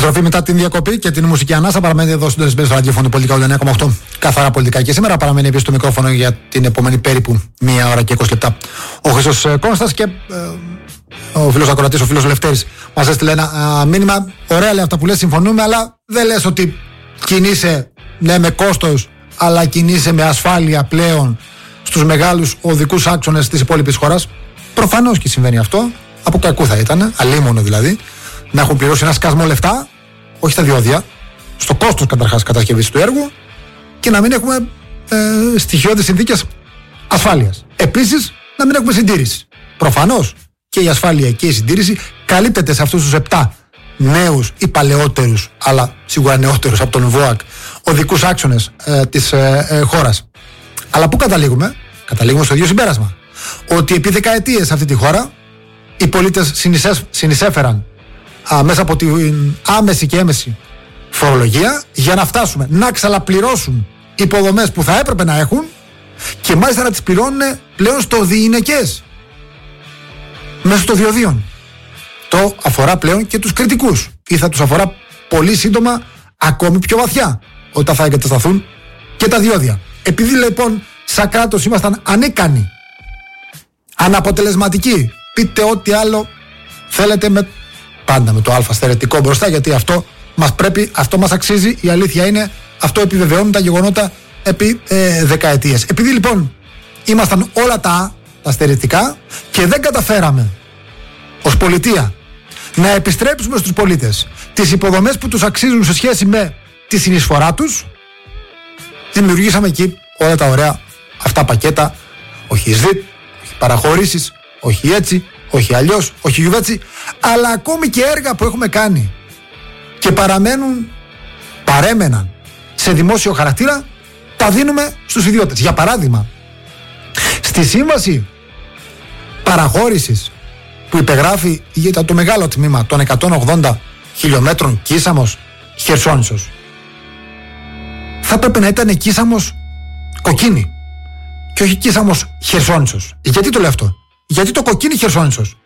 Επιστροφή μετά την διακοπή και την μουσική ανάσα. Παραμένει εδώ συντονισμένοι στο ραδιόφωνο Πολιτικά 89,8. Καθαρά πολιτικά. Και σήμερα παραμένει επίσης το μικρόφωνο για την επόμενη περίπου 1 ώρα και 20 λεπτά. Ο Χρήστος Κόνστας και ο φίλος ακροατής, ο φίλος Λευτέρης, μας έστειλε ένα μήνυμα. Ωραία λέει αυτά που λες, συμφωνούμε, αλλά δεν λες ότι κινείσαι με κόστος, αλλά κινείσαι με ασφάλεια πλέον στους μεγάλους οδικούς άξονες της υπόλοιπης χώρας. Προφανώς και συμβαίνει αυτό. Από κακού θα ήταν, αλίμονο δηλαδή, να έχουν πληρώσει ένα σκασμό λεφτά, όχι στα διόδια, στο κόστος καταρχάς κατασκευής του έργου, και να μην έχουμε στοιχειώδεις συνθήκες ασφάλειας. Επίσης, να μην έχουμε συντήρηση. Προφανώς και η ασφάλεια και η συντήρηση καλύπτεται σε αυτούς τους 7 νέους ή παλαιότερους, αλλά σίγουρα νεότερους από τον ΒΟΑΚ, οδικούς άξονες της χώρας. Αλλά πού καταλήγουμε? Καταλήγουμε στο ίδιο συμπέρασμα. Ότι επί δεκαετίες σε αυτή τη χώρα οι πολίτες συνεισέφεραν μέσα από την άμεση και έμεση φορολογία για να φτάσουμε να ξαλαπληρώσουν υποδομές που θα έπρεπε να έχουν, και μάλιστα να τις πληρώνουν πλέον στο διηνεκές, μέσω των διοδίων. Το αφορά πλέον και τους κριτικούς, ή θα τους αφορά πολύ σύντομα ακόμη πιο βαθιά, όταν θα εγκατασταθούν και τα διόδια. Επειδή λοιπόν σαν κράτος ήμασταν ανίκανοι, αναποτελεσματικοί, πείτε ό,τι άλλο θέλετε, πάντα με το α στερετικό μπροστά, γιατί αυτό μας πρέπει, αυτό μας αξίζει, η αλήθεια είναι, αυτό επιβεβαιώνουν τα γεγονότα επί δεκαετίες. Επειδή λοιπόν ήμασταν όλα τα στερετικά και δεν καταφέραμε ως πολιτεία να επιστρέψουμε στους πολίτες τις υποδομές που τους αξίζουν σε σχέση με τη συνεισφορά τους, δημιουργήσαμε εκεί όλα τα ωραία αυτά πακέτα, όχι ΣΔΙΤ, όχι παραχωρήσεις, όχι έτσι, όχι αλλιώς, όχι γιουβέτσι, αλλά ακόμη και έργα που έχουμε κάνει και παρέμεναν σε δημόσιο χαρακτήρα, τα δίνουμε στους ιδιώτες. Για παράδειγμα, στη σύμβαση παραχώρησης που υπεγράφει για το μεγάλο τμήμα των 180 χιλιόμετρων Κίσαμος Χερσόνησος, θα πρέπει να ήταν Κίσαμος Κοκκίνη και όχι Κίσαμος Χερσόνησος. Γιατί το λέω αυτό? Γιατί το Κοκκίνη Χερσόνησος